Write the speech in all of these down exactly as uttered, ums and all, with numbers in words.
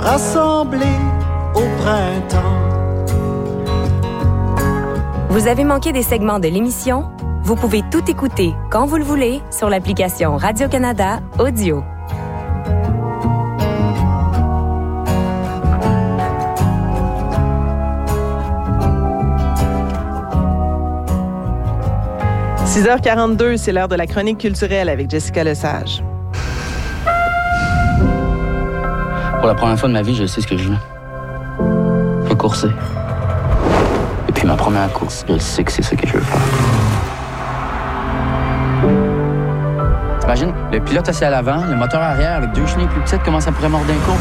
rassemblés au printemps. Vous avez manqué des segments de l'émission? Vous pouvez tout écouter quand vous le voulez sur l'application Radio-Canada Audio. six heures quarante-deux, c'est l'heure de la chronique culturelle avec Jessica Lesage. Pour la première fois de ma vie, je sais ce que je veux. Je veux courser. Et puis ma première course, je sais que c'est ce que je veux faire. T'imagines, le pilote assis à l'avant, le moteur arrière avec deux chenilles plus petites, comment ça pourrait mordre un coup?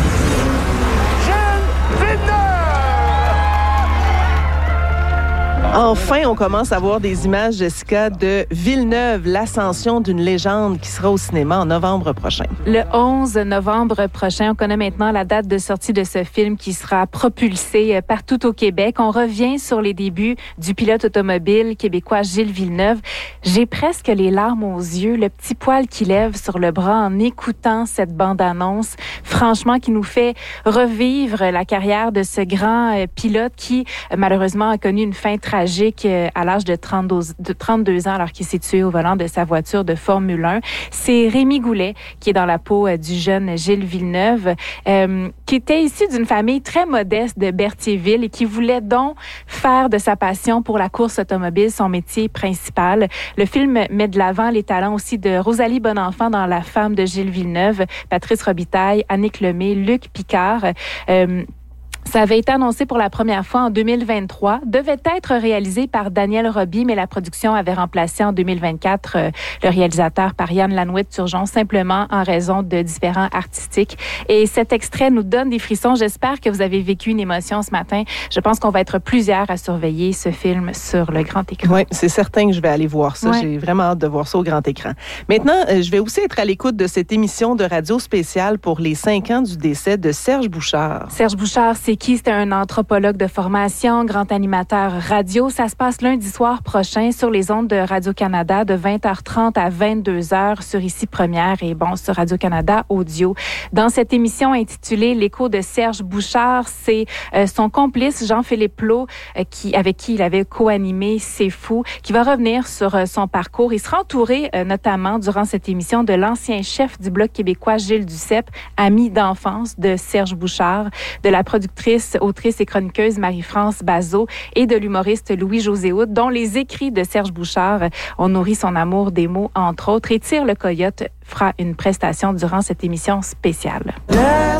Enfin, on commence à voir des images, Jessica, de Villeneuve, l'ascension d'une légende qui sera au cinéma en novembre prochain. Le onze novembre prochain, on connaît maintenant la date de sortie de ce film qui sera propulsé partout au Québec. On revient sur les débuts du pilote automobile québécois Gilles Villeneuve. J'ai presque les larmes aux yeux, le petit poil qui lève sur le bras en écoutant cette bande-annonce. Franchement, qui nous fait revivre la carrière de ce grand pilote qui, malheureusement, a connu une fin tragique à l'âge de trente-deux, de trente-deux ans alors qu'il s'est tué au volant de sa voiture de Formule un. C'est Rémi Goulet qui est dans la peau du jeune Gilles Villeneuve, euh, qui était issu d'une famille très modeste de Berthierville et qui voulait donc faire de sa passion pour la course automobile son métier principal. Le film met de l'avant les talents aussi de Rosalie Bonenfant dans La femme de Gilles Villeneuve, Patrice Robitaille, Annick Lemay, Luc Picard. Euh, Ça avait été annoncé pour la première fois en deux mille vingt-trois, devait être réalisé par Daniel Roby, mais la production avait remplacé en deux mille vingt-quatre euh, le réalisateur par Yann Lanouette-Turgeon, simplement en raison de différents artistiques. Et cet extrait nous donne des frissons. J'espère que vous avez vécu une émotion ce matin. Je pense qu'on va être plusieurs à surveiller ce film sur le grand écran. Oui, c'est certain que je vais aller voir ça. Ouais. J'ai vraiment hâte de voir ça au grand écran. Maintenant, je vais aussi être à l'écoute de cette émission de radio spéciale pour les cinq ans du décès de Serge Bouchard. Serge Bouchard, c'est qui? C'était un anthropologue de formation, grand animateur radio. Ça se passe lundi soir prochain sur les ondes de Radio-Canada de vingt heures trente à vingt-deux heures sur Ici Première et bon, sur Radio-Canada Audio. Dans cette émission intitulée L'écho de Serge Bouchard, c'est euh, son complice Jean-Philippe Plot, euh, qui, avec qui il avait co-animé C'est fou, qui va revenir sur euh, son parcours. Il sera entouré euh, notamment durant cette émission de l'ancien chef du Bloc québécois Gilles Duceppe, ami d'enfance de Serge Bouchard, de la productrice, autrice et chroniqueuse Marie-France Bazot et de l'humoriste Louis-José Hood, dont les écrits de Serge Bouchard ont nourri son amour des mots, entre autres. Et Tire le Coyote fera une prestation durant cette émission spéciale. Laisse